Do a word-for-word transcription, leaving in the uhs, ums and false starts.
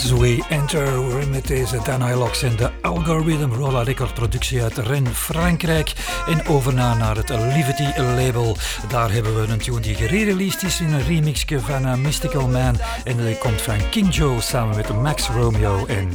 As We Enter met deze Dan Hillox en de Algorithm Rolla Record productie uit Rennes, Frankrijk. En overna naar het Liberty label. Daar hebben we een tune die gerereleased is in een remixje van uh, Mystical Man. En die komt van King Joe samen met Max Romeo en